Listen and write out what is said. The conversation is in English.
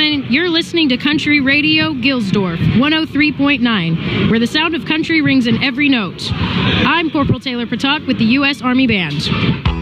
You're listening to Country Radio Gilsdorf, 103.9, where the sound of country rings in every note. I'm Corporal Taylor Patak with the U.S. Army Band.